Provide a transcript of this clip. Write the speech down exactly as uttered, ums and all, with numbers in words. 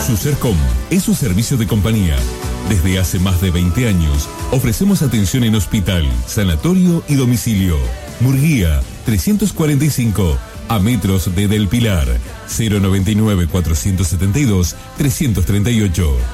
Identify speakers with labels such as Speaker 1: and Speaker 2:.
Speaker 1: SuserCom es un servicio de compañía. Desde hace más de veinte años ofrecemos atención en hospital, sanatorio y domicilio. Murguía trescientos cuarenta y cinco, a metros de Del Pilar. Cero noventa y nueve, cuatrocientos setenta y dos, trescientos treinta y ocho.